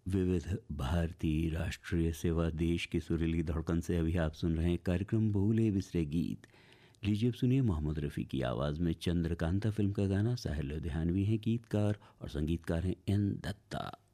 विविध भारती राष्ट्रीय सेवा देश की सुरीली धड़कन से अभी आप सुन रहे हैं कार्यक्रम भूले बिसरे गीत। लीजिए अब सुनिए मोहम्मद रफ़ी की आवाज़ में चंद्रकांता फिल्म का गाना। साहिल लुधियानवी हैं गीतकार और संगीतकार हैं एन दत्ता।